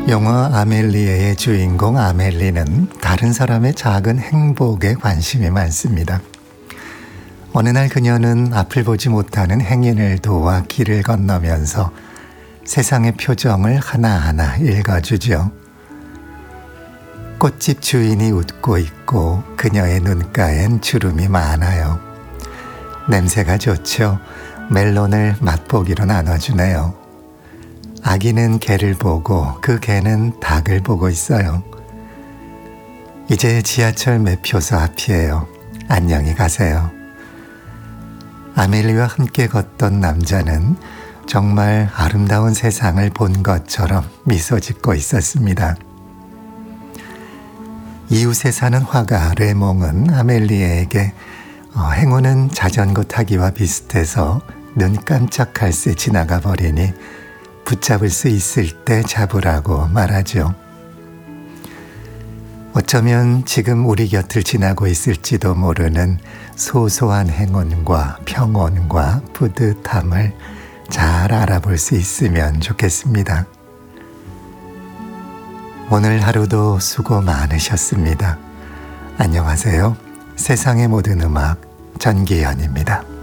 영화 아멜리에의 주인공 아멜리는 다른 사람의 작은 행복에 관심이 많습니다. 어느 날 그녀는 앞을 보지 못하는 행인을 도와 길을 건너면서 세상의 표정을 하나하나 읽어주죠. 꽃집 주인이 웃고 있고 그녀의 눈가엔 주름이 많아요. 냄새가 좋죠. 멜론을 맛보기로 나눠주네요. 아기는 개를 보고 그 개는 닭을 보고 있어요. 이제 지하철 매표소 앞이에요. 안녕히 가세요. 아멜리와 함께 걷던 남자는 정말 아름다운 세상을 본 것처럼 미소 짓고 있었습니다. 이웃에 사는 화가 레몽은 아멜리에게 행운은 자전거 타기와 비슷해서 눈 깜짝할 새 지나가 버리니 붙잡을 수 있을 때 잡으라고 말하죠. 어쩌면 지금 우리 곁을 지나고 있을지도 모르는 소소한 행운과 평온과 뿌듯함을 잘 알아볼 수 있으면 좋겠습니다. 오늘 하루도 수고 많으셨습니다. 안녕하세요. 세상의 모든 음악 전기현입니다.